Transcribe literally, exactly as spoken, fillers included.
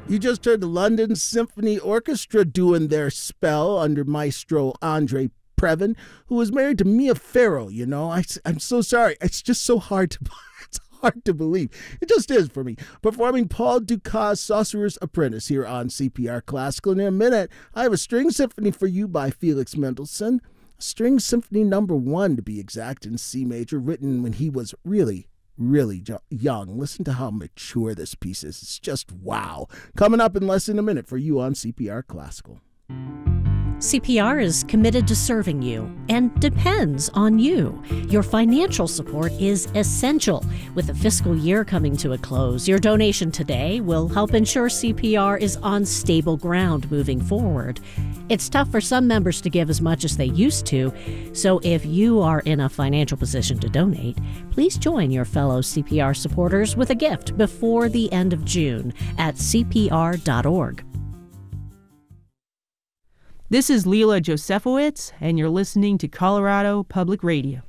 You just heard the London Symphony Orchestra doing their spell under Maestro Andre Previn, who was married to Mia Farrow, you know. I, I'm so sorry. It's just so hard to it's hard to believe. It just is for me. Performing Paul Dukas' Sorcerer's Apprentice here on C P R Classical. In a minute, I have a string symphony for you by Felix Mendelssohn. String Symphony number one, to be exact, in C major, written when he was really, really young. Listen to how mature this piece is. It's just wow. Coming up in less than a minute for you on C P R Classical. C P R is committed to serving you and depends on you. Your financial support is essential. With the fiscal year coming to a close, your donation today will help ensure C P R is on stable ground moving forward. It's tough for some members to give as much as they used to, so if you are in a financial position to donate, please join your fellow C P R supporters with a gift before the end of June at C P R dot org. This is Leela Josefowitz, and you're listening to Colorado Public Radio.